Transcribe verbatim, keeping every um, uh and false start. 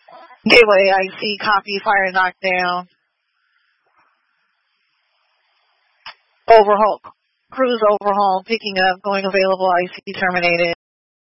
Gateway, I C, copy, fire knockdown. Overhaul, cruise overhaul, picking up, going available, I C terminated.